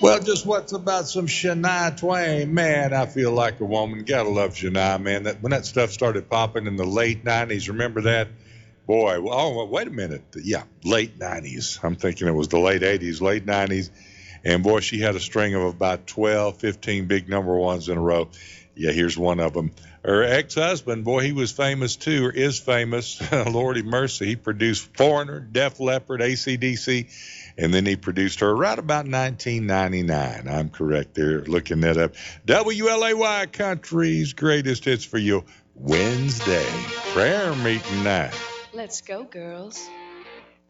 Well, just what's about some Shania Twain? Man, I feel like a woman. Gotta love Shania, man. That when that stuff started popping in the late '90s, remember that? Boy, oh, wait a minute. Yeah, late '90s. I'm thinking it was the late '80s, late '90s. And boy, she had a string of about 12, 15 big number ones in a row. Yeah, here's one of them. Her ex-husband, boy, he was famous too, or is famous. Lordy mercy, he produced Foreigner, Def Leppard, AC/DC, and then he produced her right about 1999. I'm correct there, looking that up. WLAY Country's greatest hits for you. Wednesday prayer meeting night. Let's go, girls.